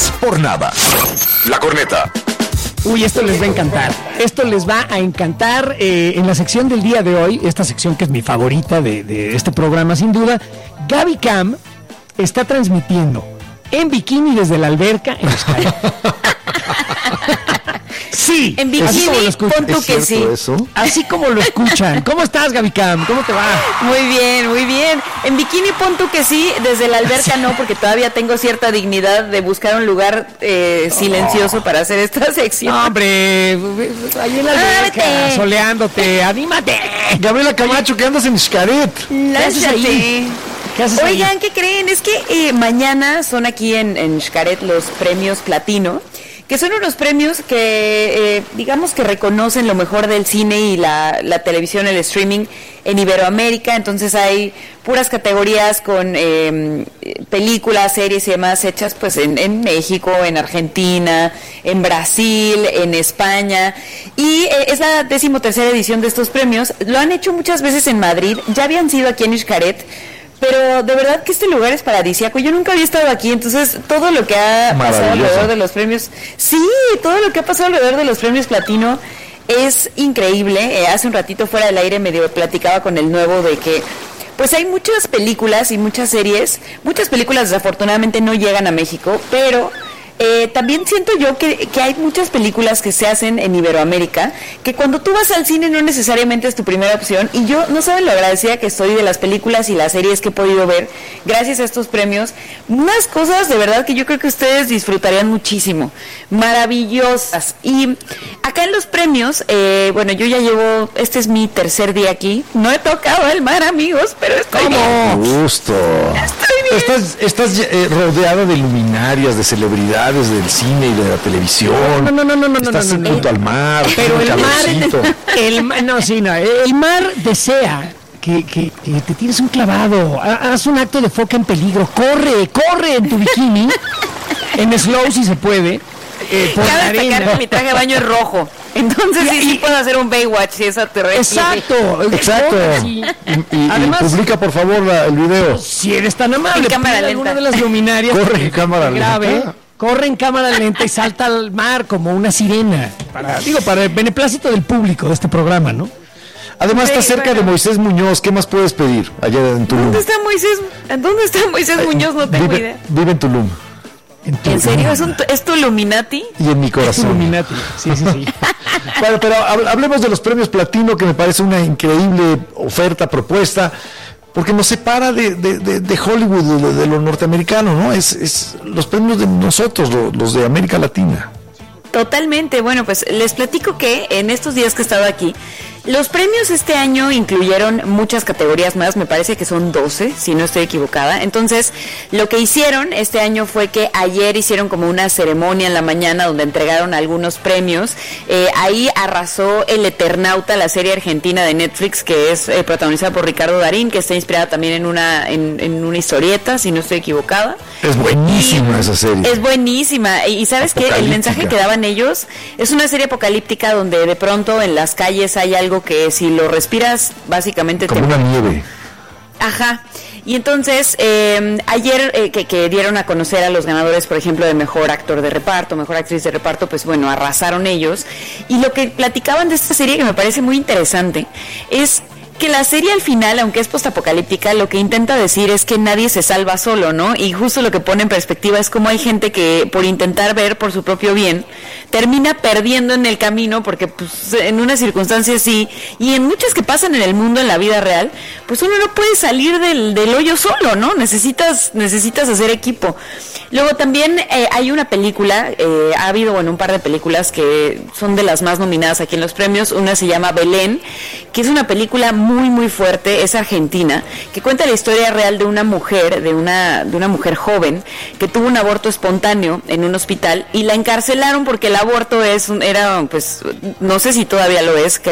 más por nada. La Corneta. Uy, esto les va a encantar. Esto les va a encantar en la sección del día de hoy, esta sección que es mi favorita de este programa, sin duda. Gaby Cam está transmitiendo en bikini desde la alberca en Sky. Sí, en bikini, pon tú que sí. Eso? Así como lo escuchan. ¿Cómo estás, Gaby Cam? ¿Cómo te va? Muy bien, muy bien. En bikini, pon tú que sí, desde la alberca no, porque todavía tengo cierta dignidad de buscar un lugar silencioso para hacer esta sección. No, hombre, ahí en la alberca, soleándote, anímate. Gabriela Camacho, ¿qué andas en Xcaret? Lánzate. ¿Qué haces ahí? Oigan, ¿qué creen? Es que mañana son aquí en Xcaret los premios Platino, que son unos premios que digamos que reconocen lo mejor del cine y la televisión, el streaming en Iberoamérica. Entonces hay puras categorías con películas, series y demás hechas pues en México, en Argentina, en Brasil, en España, y es la 13ª edición de estos premios. Lo han hecho muchas veces en Madrid, ya habían sido aquí en Xcaret, pero de verdad que este lugar es paradisíaco. Yo nunca había estado aquí, entonces todo lo que ha pasado alrededor de los premios, todo lo que ha pasado alrededor de los premios Platino es increíble. Hace un ratito fuera del aire medio platicaba con el nuevo de que pues hay muchas películas y muchas series. Muchas películas desafortunadamente no llegan a México, pero también siento yo que hay muchas películas que se hacen en Iberoamérica, que cuando tú vas al cine no necesariamente es tu primera opción, y yo no saben lo agradecida que estoy de las películas y las series que he podido ver gracias a estos premios. Unas cosas de verdad que yo creo que ustedes disfrutarían muchísimo, maravillosas. Y acá en los premios, bueno, yo ya llevo, este es mi tercer día aquí, no he tocado el mar, amigos, pero estoy bien. Gusto. Estoy bien. Estás rodeada de luminarias, de celebridades del cine y de la televisión. No. Estás junto al mar. Pero el calorcito. El mar desea que te tires un clavado, haz un acto de foca en peligro, corre en tu bikini, en slow si se puede, por la Cabe destacar arena. que mi traje de baño es rojo, entonces sí puedo hacer un Baywatch si eso te refiere. Exacto. Y Además, publica por favor el video. si eres tan amable, En cámara pide lenta. alguna de las luminarias. Corre en cámara grave, lenta. corre en cámara lenta y salta al mar como una sirena. Para el beneplácito del público de este programa, ¿no? Además está cerca de Moisés Muñoz. ¿Qué más puedes pedir allá en Tulum? ¿Dónde está Moisés Muñoz? No tengo idea. Vive en Tulum. ¿En serio? ¿Es tu Illuminati? Y en mi corazón. Illuminati. Sí. Bueno, pero hablemos de los premios Platino, que me parece una increíble oferta, propuesta, porque nos separa de Hollywood, de lo norteamericano, ¿no? Es los premios de nosotros, los de América Latina. Totalmente. Bueno, pues les platico que en estos días que he estado aquí, los premios este año incluyeron muchas categorías más, me parece que son 12, si no estoy equivocada. Entonces, lo que hicieron este año fue que ayer hicieron como una ceremonia en la mañana donde entregaron algunos premios. Ahí arrasó El Eternauta, la serie argentina de Netflix, que es protagonizada por Ricardo Darín, que está inspirada también en una historieta, si no estoy equivocada. Es buenísima esa serie. Es buenísima. Y ¿sabes qué? El mensaje que daban ellos es una serie apocalíptica donde de pronto en las calles hay algo que si lo respiras básicamente como una nieve. Ajá. Y entonces ayer que dieron a conocer a los ganadores, por ejemplo, de mejor actor de reparto, mejor actriz de reparto, pues bueno, arrasaron ellos. Y lo que platicaban de esta serie, que me parece muy interesante, es que la serie al final, aunque es postapocalíptica, lo que intenta decir es que nadie se salva solo, ¿no? Y justo lo que pone en perspectiva es cómo hay gente que por intentar ver por su propio bien termina perdiendo en el camino, porque pues en unas circunstancias sí, y en muchas que pasan en el mundo, en la vida real, pues uno no puede salir del hoyo solo, ¿no? Necesitas hacer equipo. Luego también hay una película, ha habido un par de películas que son de las más nominadas aquí en los premios. Una se llama Belén, que es una película muy muy fuerte, es argentina, que cuenta la historia real de una mujer, de una mujer joven que tuvo un aborto espontáneo en un hospital y la encarcelaron porque el aborto era pues, no sé si todavía lo es,